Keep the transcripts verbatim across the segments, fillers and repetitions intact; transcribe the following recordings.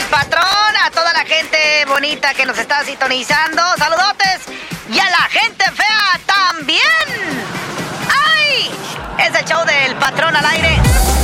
patrón, a toda la gente bonita que nos está sintonizando. Saludotes. Y a la gente fea también. ¡Ay! Es el show del patrón al aire.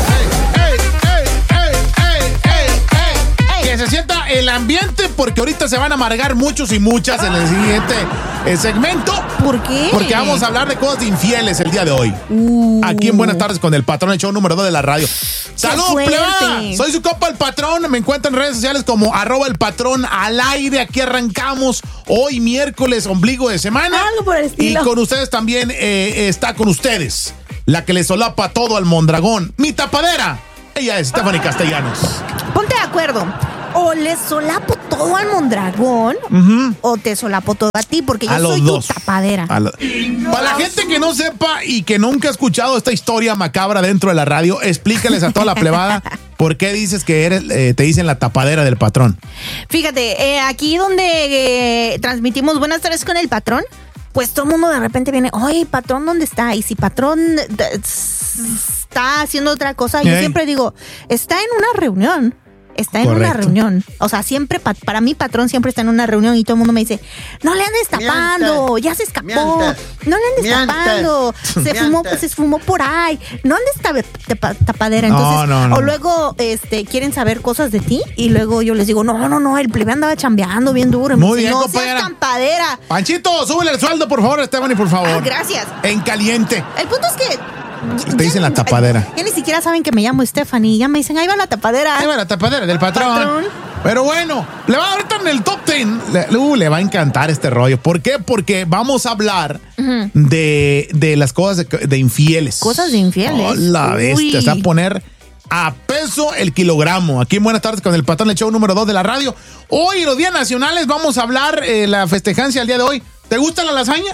¡Ey, ey, ey, ey, ey, ey! Que se sienta el ambiente porque ahorita se van a amargar muchos y muchas en el siguiente eh, segmento. ¿Por qué? Porque vamos a hablar de cosas de infieles el día de hoy. Uh. Aquí en Buenas Tardes con el patrón, el show número dos de la radio. ¡Saludos, fuerte! plebada! Soy su compa el patrón. Me encuentran en redes sociales como arroba el patrón al aire. Aquí arrancamos hoy miércoles, ombligo de semana. Algo por el estilo. Y con ustedes también eh, está con ustedes la que le solapa todo al mondragón, mi tapadera. Ella es Stephanie Castellanos. Ponte de acuerdo. O le solapo todo al mondragón, Uh-huh. o te solapo todo a ti, porque yo A los soy dos. tu tapadera. A la- Para la gente que no sepa y que nunca ha escuchado esta historia macabra dentro de la radio, explícales a toda la plebada por qué dices que eres, eh, te dicen la tapadera del patrón. Fíjate, eh, aquí donde eh, transmitimos Buenas Tardes con el patrón, pues todo el mundo de repente viene, oye, patrón, ¿dónde está? Y si patrón d- s- está haciendo otra cosa, yo Ey. siempre digo, está en una reunión. Está en Correcto. una reunión. O sea, siempre, pa- para mí, patrón siempre está en una reunión y todo el mundo me dice, no le andes tapando, Mientes, ya se escapó. mientes, No le andes mientes, tapando. Se fumó, mientes. se fumó por ahí. No andes tape- tapa- tapadera. No, Entonces, no, no. o luego este, quieren saber cosas de ti y luego yo les digo, no, no, no, el plebe andaba chambeando bien duro. Y me Muy dice, bien, no compañera. seas tapadera. Panchito, súbele el sueldo, por favor, Stephanie, por favor. Ah, gracias. En caliente. El punto es que... Te dicen la tapadera. Ya ni siquiera saben que me llamo Stephanie. Ya me dicen, ahí va la tapadera. Ahí va la tapadera del patrón. Patrón. Pero bueno, le va ahorita en el top diez. Le, uh, le va a encantar este rollo. ¿Por qué? Porque vamos a hablar Ujú. de, de las cosas de, de infieles. Cosas de infieles. Oh, la Uy. bestia. Se va a poner a peso el kilogramo. Aquí en Buenas Tardes con el patrón, el show número dos de la radio. Hoy, los días nacionales, vamos a hablar eh, la festejancia el día de hoy. ¿Te gusta la lasaña?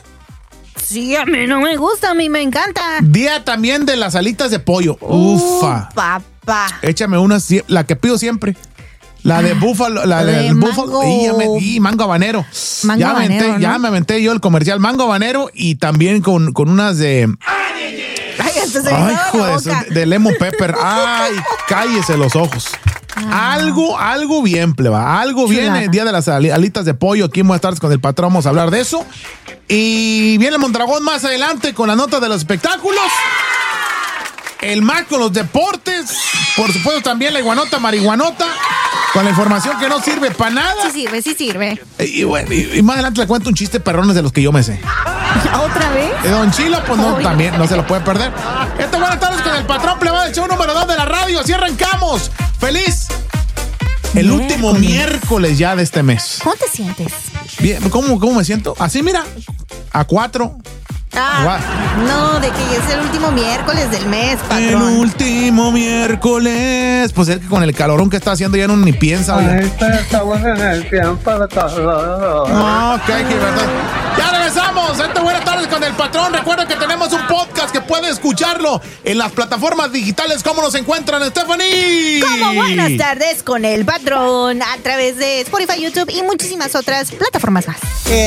Sí, a mí no me gusta, a mí me encanta. Día también de las alitas de pollo. Ufa. Uh, papá. Échame una, sie- la que pido siempre. La de búfalo, la de del búfalo. mango. Y, ya me- y mango habanero. Mango ya, habanero, aventé, ¿no? ya me aventé yo el comercial mango habanero y también con, con unas de. Ay, hasta se me Ay, hizo hijo la de, boca. su- de lemon pepper. Ay, cállese los ojos. Algo, algo bien, pleba. Algo bien. Chulada. El día de las ali- alitas de pollo. Aquí en Buenas Tardes con el patrón vamos a hablar de eso. Y viene el Mondragón más adelante con la nota de los espectáculos. El Mac con los deportes. Por supuesto, también la iguanota marihuanota. Con la información que no sirve para nada. Sí sirve, sí sirve. Y, bueno, y, y más adelante le cuento un chiste perrones de los que yo me sé. ¿Otra vez? De Don Chilo, pues no, Uy. también no se lo puede perder. Esta Buenas Tardes con el patrón plebado del show número dos de la radio. Así arrancamos. ¡Feliz! El Miércoles. último miércoles ya de este mes. ¿Cómo te sientes? Bien, ¿cómo, cómo me siento? Así, mira. A cuatro. Ah, no, de que es el último miércoles del mes, El patrón. último miércoles. Pues es que con el calorón que está haciendo ya no ni piensa. Oye. Ahorita estamos en el tiempo de calor. No, ok, que verdad. Ya regresamos. Esta Buenas Tardes con el patrón. Recuerda que tenemos un podcast que puede escucharlo en las plataformas digitales. ¿Cómo nos encuentran, Stephanie? Como Buenas Tardes con el patrón a través de Spotify, YouTube y muchísimas otras plataformas más.